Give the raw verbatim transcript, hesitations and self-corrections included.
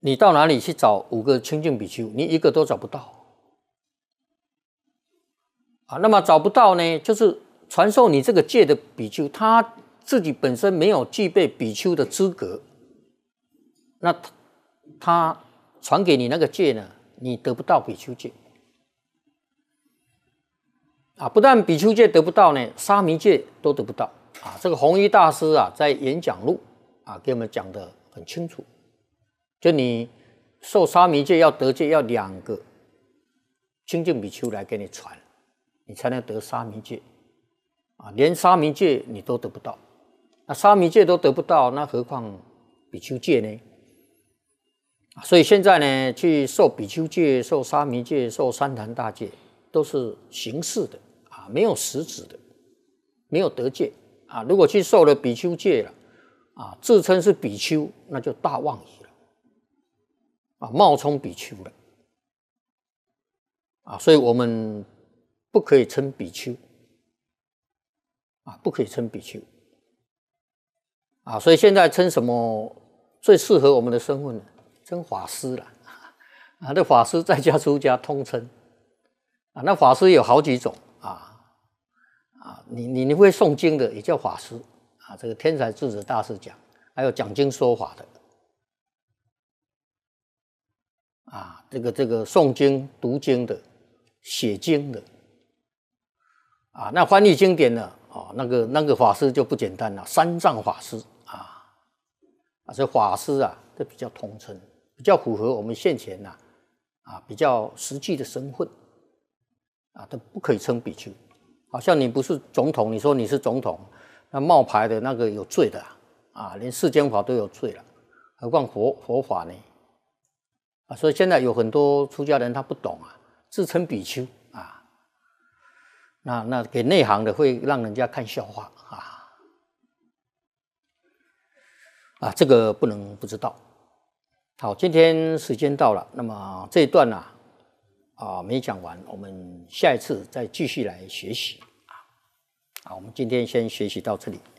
你到哪里去找五个清净比丘？你一个都找不到啊。那么找不到呢，就是传授你这个戒的比丘，他自己本身没有具备比丘的资格，那他他传给你那个戒呢，你得不到比丘戒啊。不但比丘戒得不到呢，沙弥戒都得不到啊。这个弘一大师啊，在演讲录啊给我们讲得很清楚。就你受沙弥戒要得戒，要两个清净比丘来给你传，你才能得沙弥戒啊。连沙弥戒你都得不到，那沙弥戒都得不到，那何况比丘戒呢？所以现在呢，去受比丘戒、受沙弥戒、受三坛大戒，都是形式的啊，没有实质的，没有得戒啊。如果去受了比丘戒了啊，自称是比丘，那就大妄语了。啊，冒充比丘了啊，所以我们不可以称比丘啊，不可以称比丘啊，所以现在称什么最适合我们的身份呢？称法师了啊，这法师在家出家通称啊，那法师有好几种啊啊，你你你会诵经的也叫法师啊，这个天才智者大师讲，还有讲经说法的。啊，这个这个诵经、读经的、写经的，啊，那翻译经典的哦，那个那个法师就不简单了，三藏法师啊，啊，所以法师啊，这比较通称，比较符合我们现前呐，啊，比较实际的身份，啊，都不可以称比丘。好像你不是总统，你说你是总统，那冒牌的那个有罪的啊，连世间法都有罪了，何况佛佛法呢？啊，所以现在有很多出家人他不懂啊，自称比丘啊，那那给内行的会让人家看笑话啊，啊，这个不能不知道。好，今天时间到了，那么这一段呢、啊，啊没讲完，我们下一次再继续来学习啊。好，我们今天先学习到这里。